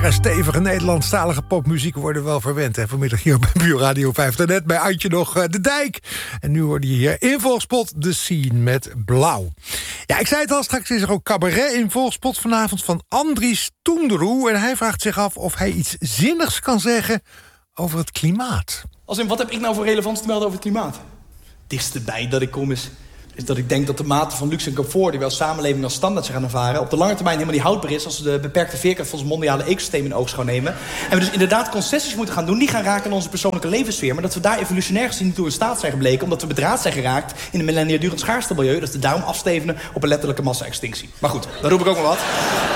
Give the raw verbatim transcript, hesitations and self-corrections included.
Zware, stevige Nederlandstalige popmuziek worden wel verwend. Hè? Vanmiddag hier op Buur Radio vijf. Daarnet bij Antje nog uh, De Dijk. En nu hoorde je hier in Volgspot de Scene met Blauw. Ja, ik zei het al, straks is er ook cabaret in Volgspot vanavond van Andries Toenderoe. En hij vraagt zich af of hij iets zinnigs kan zeggen over het klimaat. Als in, wat heb ik nou voor relevant te melden over het klimaat? Het dichtste bij dat ik kom is... is dat ik denk dat de mate van luxe en comfort die we als samenleving als standaard zijn gaan ervaren... op de lange termijn helemaal niet houdbaar is... als we de beperkte veerkracht van ons mondiale ecosysteem in oogschouw nemen. En we dus inderdaad concessies moeten gaan doen... die gaan raken aan onze persoonlijke levenssfeer... maar dat we daar evolutionair gezien niet toe in staat zijn gebleken... omdat we bedraad zijn geraakt in een millennia durend schaarste milieu... dat we daarom afstevenen op een letterlijke massa-extinctie. Maar goed, daar roep ik ook maar wat.